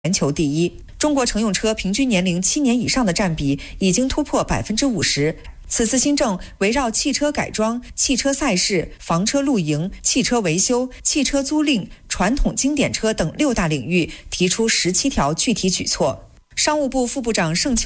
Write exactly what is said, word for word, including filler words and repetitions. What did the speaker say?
全球第一。中国乘用车平均年龄七年以上的占比已经突破百分之五十。此次新政围绕汽车改装、汽车赛事、房车露营、汽车维修、汽车租赁、传统经典车等六大领域，提出十七条具体举措。商务部副部长盛秋